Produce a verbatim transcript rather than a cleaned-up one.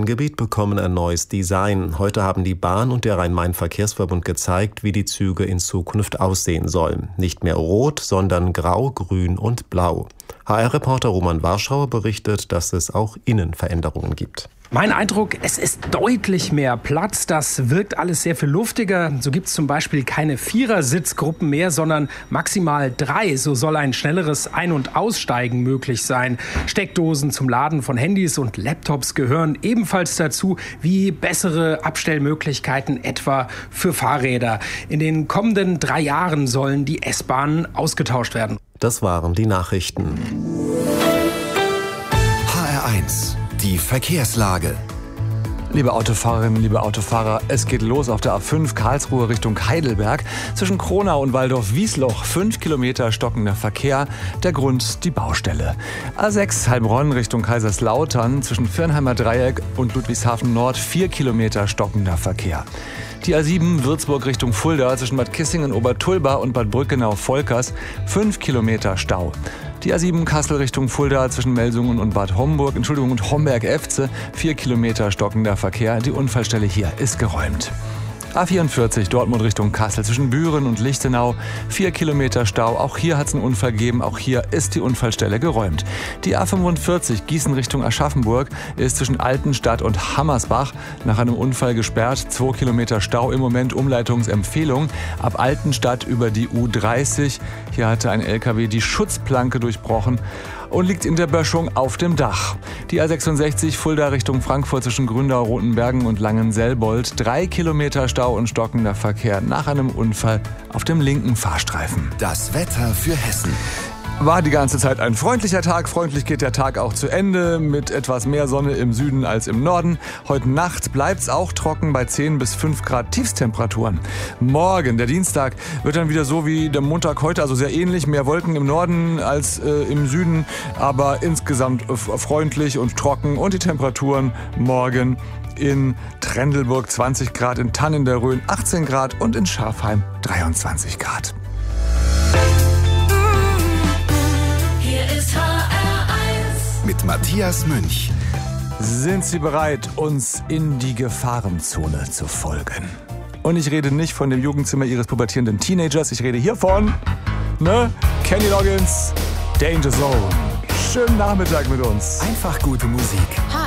Rhein-Main-Gebiet bekommen ein neues Design. Heute haben die Bahn und der Rhein-Main-Verkehrsverbund gezeigt, wie die Züge in Zukunft aussehen sollen. Nicht mehr rot, sondern grau, grün und blau. H R-Reporter Roman Warschauer berichtet, dass es auch innen Veränderungen gibt. Mein Eindruck, es ist deutlich mehr Platz. Das wirkt alles sehr viel luftiger. So gibt es zum Beispiel keine Vierersitzgruppen mehr, sondern maximal drei. So soll ein schnelleres Ein- und Aussteigen möglich sein. Steckdosen zum Laden von Handys und Laptops gehören ebenfalls dazu, wie bessere Abstellmöglichkeiten etwa für Fahrräder. In den kommenden drei Jahren sollen die S-Bahnen ausgetauscht werden. Das waren die Nachrichten. H R eins. Die Verkehrslage. Liebe Autofahrerinnen, liebe Autofahrer, es geht los auf der A fünf Karlsruhe Richtung Heidelberg. Zwischen Kronau und Waldorf-Wiesloch fünf Kilometer stockender Verkehr. Der Grund die Baustelle. A sechs Heilbronn Richtung Kaiserslautern zwischen Firnheimer Dreieck und Ludwigshafen Nord vier Kilometer stockender Verkehr. Die A sieben Würzburg Richtung Fulda zwischen Bad Kissingen-Obertulba und Bad Brückenau-Volkers fünf Kilometer Stau. Die A sieben Kassel Richtung Fulda zwischen Melsungen und Bad Homburg, Entschuldigung, und Homberg-Efze, vier Kilometer stockender Verkehr. Die Unfallstelle hier ist geräumt. A vierundvierzig Dortmund Richtung Kassel zwischen Büren und Lichtenau, vier Kilometer Stau. Auch hier hat es einen Unfall gegeben, auch hier ist die Unfallstelle geräumt. Die A fünfundvierzig Gießen Richtung Aschaffenburg ist zwischen Altenstadt und Hammersbach nach einem Unfall gesperrt. zwei Kilometer Stau, im Moment Umleitungsempfehlung. Ab Altenstadt über die U dreißig. Hier hatte ein L K W die Schutzplanke durchbrochen und liegt in der Böschung auf dem Dach. Die A sechsundsechzig Fulda Richtung Frankfurt zwischen Gründau, Rotenbergen und Langenselbold. Drei Kilometer Stau und stockender Verkehr nach einem Unfall auf dem linken Fahrstreifen. Das Wetter für Hessen. War die ganze Zeit ein freundlicher Tag. Freundlich geht der Tag auch zu Ende mit etwas mehr Sonne im Süden als im Norden. Heute Nacht bleibt's auch trocken bei zehn bis fünf Grad Tiefstemperaturen. Morgen, der Dienstag, wird dann wieder so wie der Montag heute, also sehr ähnlich. Mehr Wolken im Norden als äh, im Süden, aber insgesamt äh, freundlich und trocken. Und die Temperaturen morgen in Trendelburg zwanzig Grad, in Tannen der Rhön achtzehn Grad und in Schafheim dreiundzwanzig Grad. Mit Matthias Münch. Sind Sie bereit, uns in die Gefahrenzone zu folgen? Und ich rede nicht von dem Jugendzimmer Ihres pubertierenden Teenagers, ich rede hier von, ne, Kenny Loggins, Danger Zone. Schönen Nachmittag mit uns. Einfach gute Musik.